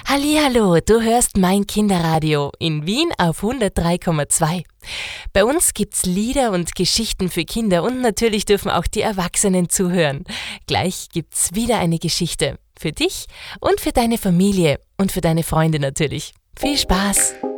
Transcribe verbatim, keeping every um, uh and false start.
Hallihallo, du hörst mein Kinderradio in Wien auf hundertdrei Komma zwei. Bei uns gibt's Lieder und Geschichten für Kinder und natürlich dürfen auch die Erwachsenen zuhören. Gleich gibt's wieder eine Geschichte für dich und für deine Familie und für deine Freunde natürlich. Viel Spaß!